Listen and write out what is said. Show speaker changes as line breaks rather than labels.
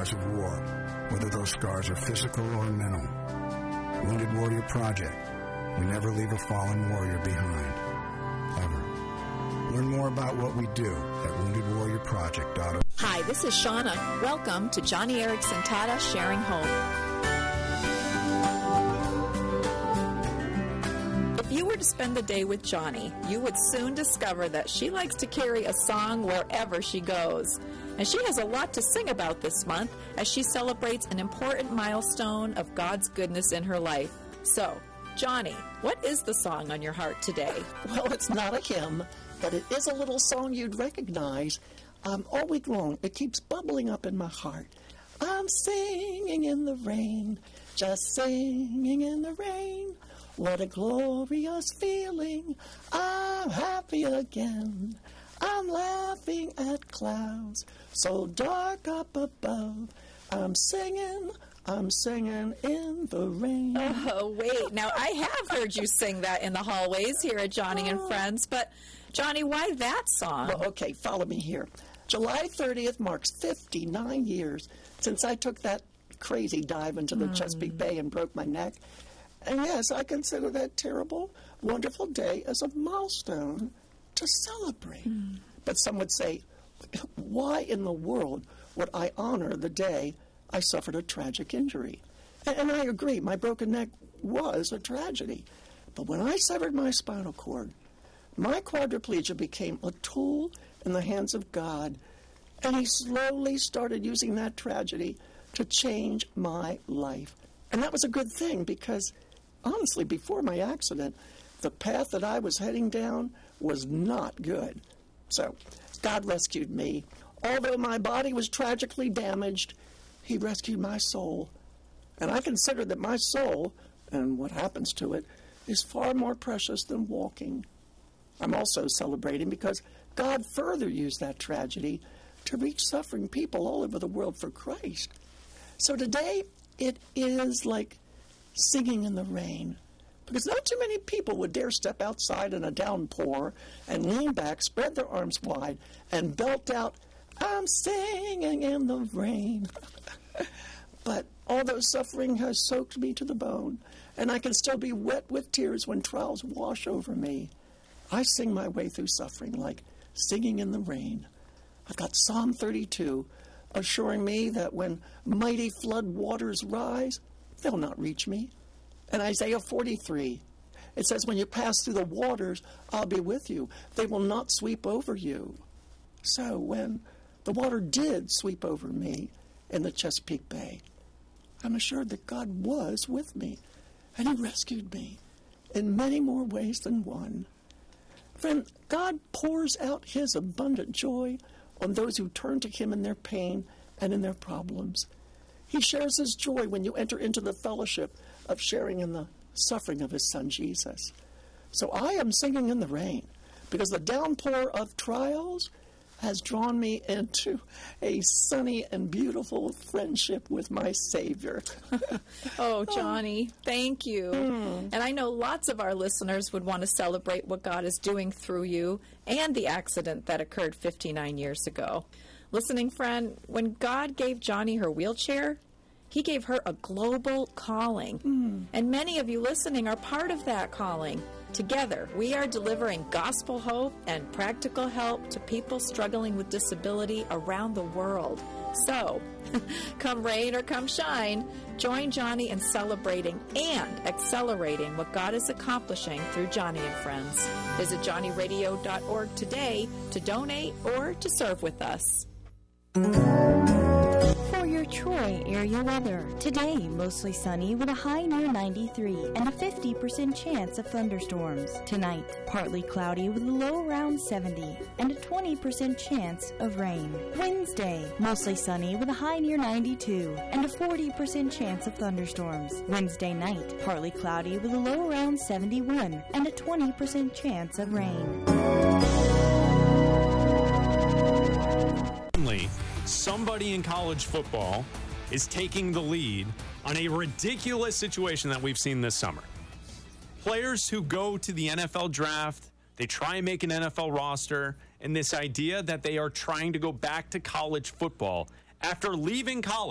scars of war, whether those scars are physical or mental. Wounded Warrior Project. We never leave a fallen warrior behind. Ever. Learn more about what we do at woundedwarriorproject.org.
Hi, this is Shauna. Welcome to Johnny Erickson Tata Sharing Hope. If you were to spend the day with Johnny, you would soon discover that she likes to carry a song wherever she goes. And she has a lot to sing about this month as she celebrates an important milestone of God's goodness in her life. So, Johnny, what is the song on your heart today?
Well, it's not a hymn, but it is a little song you'd recognize. All week long, it keeps bubbling up in my heart. I'm singing in the rain, just singing in the rain. What a glorious feeling, I'm happy again. I'm laughing at clouds so dark up above. I'm singing in the rain.
Oh, wait. Now, I have heard you sing that in the hallways here at Johnny and Friends, but Johnny, why that song?
Well, okay, follow me here. July 30th marks 59 years since I took that crazy dive into the Chesapeake Bay and broke my neck. And yes, I consider that terrible, wonderful day as a milestone to celebrate. But some would say, why in the world would I honor the day I suffered a tragic injury? And I agree, my broken neck was a tragedy. But when I severed my spinal cord, my quadriplegia became a tool in the hands of God, and He slowly started using that tragedy to change my life. And that was a good thing because, honestly, before my accident, the path that I was heading down was not good. So, God rescued me. Although my body was tragically damaged, He rescued my soul. And I consider that my soul, and what happens to it, is far more precious than walking. I'm also celebrating because God further used that tragedy to reach suffering people all over the world for Christ. So today, it is like singing in the rain. Because not too many people would dare step outside in a downpour and lean back, spread their arms wide, and belt out, I'm singing in the rain. But although suffering has soaked me to the bone, and I can still be wet with tears when trials wash over me, I sing my way through suffering like singing in the rain. I've got Psalm 32 assuring me that when mighty flood waters rise, they'll not reach me. And Isaiah 43, it says, when you pass through the waters, I'll be with you. They will not sweep over you. So when the water did sweep over me in the Chesapeake Bay, I'm assured that God was with me, and He rescued me in many more ways than one. Friend, God pours out His abundant joy on those who turn to Him in their pain and in their problems. He shares His joy when you enter into the fellowship of sharing in the suffering of His Son, Jesus. So I am singing in the rain because the downpour of trials has drawn me into a sunny and beautiful friendship with my Savior.
Oh, Johnny, thank you. And I know lots of our listeners would want to celebrate what God is doing through you and the accident that occurred 59 years ago. Listening friend, when God gave Johnny her wheelchair, He gave her a global calling. And many of you listening are part of that calling. Together, we are delivering gospel hope and practical help to people struggling with disability around the world. So, come rain or come shine, join Johnny in celebrating and accelerating what God is accomplishing through Johnny and Friends. Visit johnnyradio.org today to donate or to serve with us.
For your Troy area weather. Today, mostly sunny with a high near 93 and a 50% chance of thunderstorms. Tonight, partly cloudy with a low around 70 and a 20% chance of rain. Wednesday, mostly sunny with a high near 92 and a 40% chance of thunderstorms. Wednesday night, partly cloudy with a low around 71 and a 20% chance of rain.
Somebody in college football is taking the lead on a ridiculous situation that we've seen this summer. Players who go to the NFL draft, they try and make an NFL roster, and this idea that they are trying to go back to college football after leaving college